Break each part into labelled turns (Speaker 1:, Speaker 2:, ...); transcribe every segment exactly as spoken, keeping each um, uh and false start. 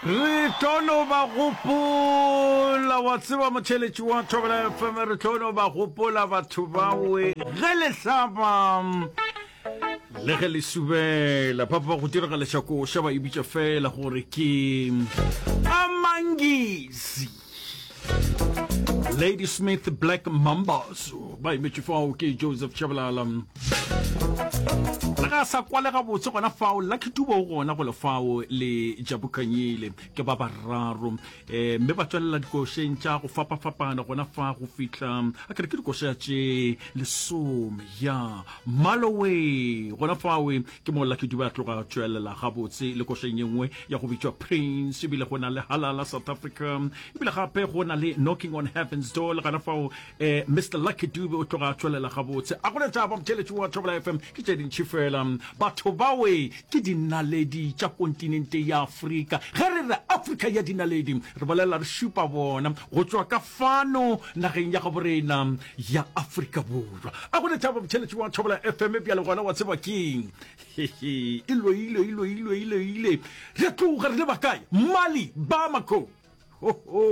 Speaker 1: Retono ba gopola wa tseba motheletši wa Thobela F M. Retono ba gopola batho bawe ge le hlaba le ge le subela papa go dira le shako shaba e bitša fela gore ke amangisi Lady Smith Black Mambas ba imetše fao ke Joseph Chabalala la ga sa kwa le ga botse gona fao la kitubo gona go le fao le jabukanyile ke ba bararo eh mme ba tswela dikosheng tša go fapa fapana gona fa go fitla a kere ke dikosha tše le some ya Malowe gona fao ke mo la kitubo a tloga tswela ga botse le kosheng engwe ya go bitšwa Prince bile gona le Halala South Africa bile gape gona le Knocking on Heaven's Door le gona fao eh Mister Lucky Dube o tloga tswela ga botse a gona taba mtheletši wa Thobela F M ke tše dintši fela batho bawe ke dinaledi tša kontinente ya Afrika ge re re Afrika ya dinaledi re bolela re šupa bona go tswa ka fano nageng ya gaborena ya Afrika Borwa a gona taba mtheletši wa Thobela F M bjale gona wa tseba keng ilo ilo ilo ilo ilo ile re tloga re le bakae Mali Bamako ho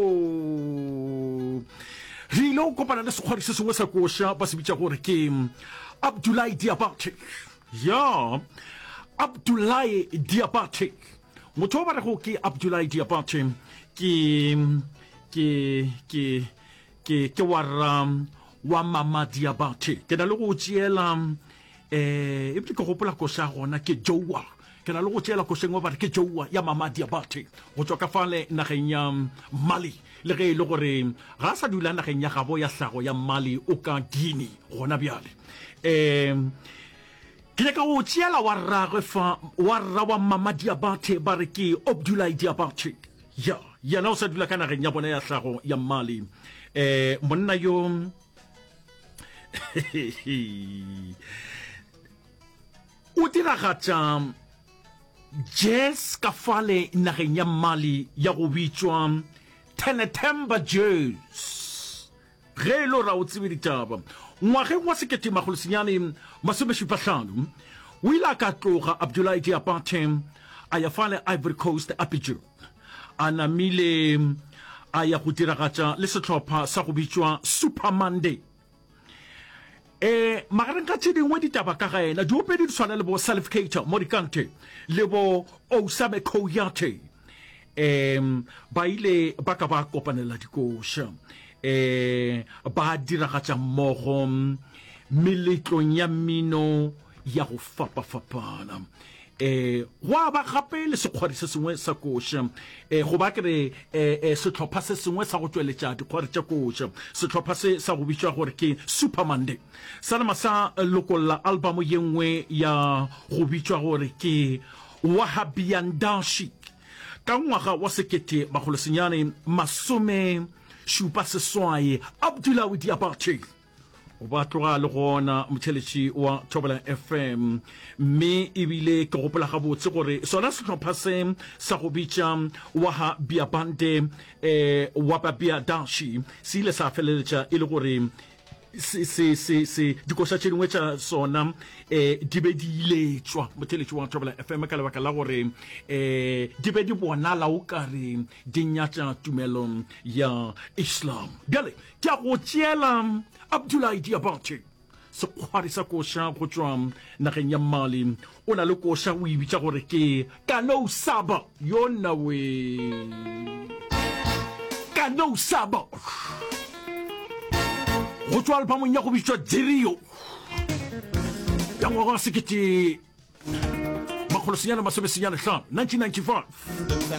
Speaker 1: ho re ilo kopana le sekgwari se sengwe sa koša ba se bitša gore ke Abdoulaye Diabaté ya Abdoulaye Diabaté motho ba re go ke Abdoulaye Diabaté ke ke ke ke ke wa wa mama Diabaté ke na le go tšeela eh e ke gopola ko sa gona ke Jowa ke na le go tšeela ko sengwe ba re ke Jowa ya mama Diabaté go tswa ka fale nageng ya Mali le ge le gore ga sa dula nageng ya gabo ya hlago ya Mali o ka Guinea gona bjale eh ke ka o tšeela wa rragwe fa wa rra wa mama Diabaté ba re ke Abdoulaye Diabaté ya yena o sa dula ka nageng ya bona ya hlago ya Mali eh monna yo o diragatša jazz ka fale nageng ya Mali ya go bitšwa Tenetemba Jazz ge lo ra o tsebe ditaba ngwageng wa sekete magolo senyane masomešupahlano o ile a ka tloga Abdoulaye Diabaté a ya fale Ivory Coast Abidjan a namile a ya go diragatša le sehlopha sa go bitšwa Super Monday eh magareng ka tše dingwe ditaba ka ga ena di opedi di tshwana le bo Salif Keita mo dikante le bo Osame Koyate em ba ile ba ka ba kopanela dikoša eh ba diragatša mmogo meletlong ya mmino ya go fapa fapana eh wa ba gape le sekgwari se sengwe sa koša eh go ba kere eh setlhopha se sengwe sa go tsweletša dikgwari tša koša setlhopha se sa go bitšwa gore ke Super Monday sana sa lokolla album yengwe ya go bitšwa gore ke Wahabian Dashi ka ngwaga wa sekete magolo senyane masome šupa seswae Abdoulaye Diabaté o ba tloga le gona motheletši wa Thobela F M mme ebile ke gopola gabotse gore sona sehlopha se sa go bitša Wahabian eh Wahabian Dashi se ile sa feleletša e le gore se se se se dikoša tše dingwe tša sona eh di be di iletšwa motheletši wa Thobela F M ka lebaka la gore eh di be di bonala o kare di nyatša tumelo ya Islam bjale ke a go tšeela Abdoulaye Diabaté sekgwari sa koša go tšwa nageng ya Mali o na le koša o e bitša gore ke Kano Saba yona we Kano Saba go tswa albumong ya go bitšwa Dirio ya ngwaga wa sekete magolo senyane masome senyane hlano nineteen ninety-five